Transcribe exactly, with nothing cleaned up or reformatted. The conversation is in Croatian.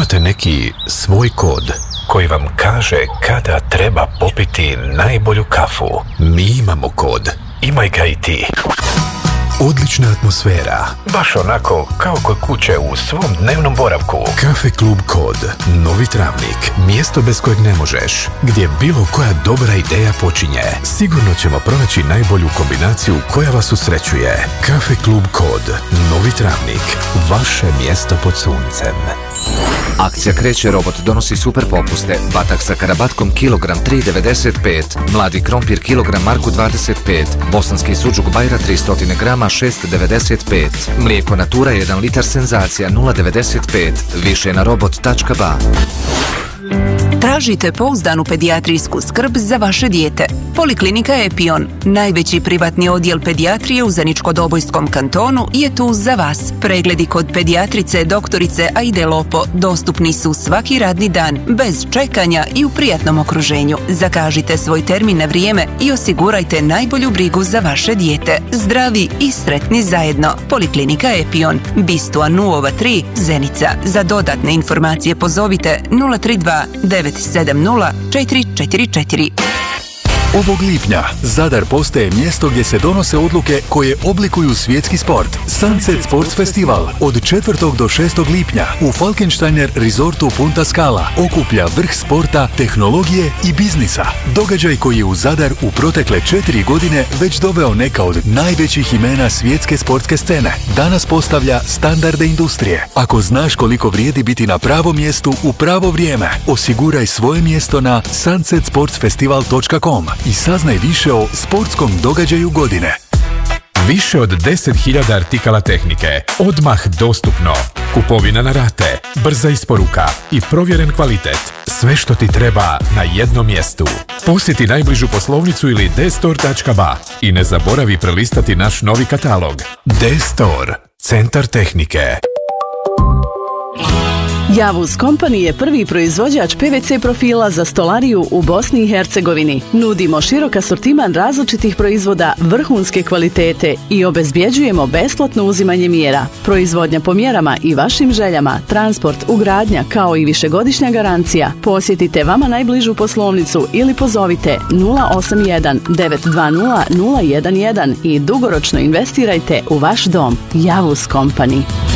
imate neki svoj kod koji vam kaže kada treba popiti najbolju kafu? Mi imamo kod. Imaj ga i ti. Odlična atmosfera. Baš onako kao kod kuće u svom dnevnom boravku. Kafe Klub Kod. Novi Travnik. Mjesto bez kojeg ne možeš. Gdje bilo koja dobra ideja počinje. Sigurno ćemo pronaći najbolju kombinaciju koja vas usrećuje. Kafe Klub Kod. Novi Travnik. Vaše mjesto pod suncem. Akcija Kreće robot donosi super popuste. Batak sa karabatkom kilogram tri devedeset pet, mladi krompir kilogram marku dvadeset pet, bosanski suđuk bajra tristo grama šest devedeset pet, mlijeko natura jedan litar senzacija nula devedeset pet, više na robot tačka ba. Tražite pouzdanu pedijatrijsku skrb za vaše dijete. Poliklinika Epion, najveći privatni odjel pedijatrije u Zeničko-Dobojskom kantonu, je tu za vas. Pregledi kod pedijatrice doktorice Aide Lopo dostupni su svaki radni dan, bez čekanja i u prijatnom okruženju. Zakažite svoj termin na vrijeme i osigurajte najbolju brigu za vaše dijete. Zdravi i sretni zajedno. Poliklinika Epion, Bistua Nuova tri, Zenica. Za dodatne informacije pozovite nula tri dva devet sedam nula četiri četiri četiri. Ovog lipnja Zadar postaje mjesto gdje se donose odluke koje oblikuju svjetski sport. Sunset Sports Festival od četvrtog do šestog lipnja u Falkensteiner Resortu Punta Scala okuplja vrh sporta, tehnologije i biznisa. Događaj koji je u Zadar u protekle četiri godine već doveo neka od najvećih imena svjetske sportske scene. Danas postavlja standarde industrije. Ako znaš koliko vrijedi biti na pravom mjestu u pravo vrijeme, osiguraj svoje mjesto na sunset sports festival točka com i saznaj više o sportskom događaju godine. Više od deset hiljada artikala tehnike, odmah dostupno. Kupovina na rate, brza isporuka i provjeren kvalitet. Sve što ti treba na jednom mjestu. Posjeti najbližu poslovnicu ili d store tačka ba i ne zaboravi prelistati naš novi katalog. D-Store, centar tehnike. Javuz Company je prvi proizvođač pe ve ce profila za stolariju u Bosni i Hercegovini. Nudimo širok asortiman različitih proizvoda vrhunske kvalitete i obezbjeđujemo besplatno uzimanje mjera. Proizvodnja po mjerama i vašim željama, transport, ugradnja kao i višegodišnja garancija. Posjetite vama najbližu poslovnicu ili pozovite nula osam jedan devet dva nula nula jedan jedan i dugoročno investirajte u vaš dom. Javuz Company.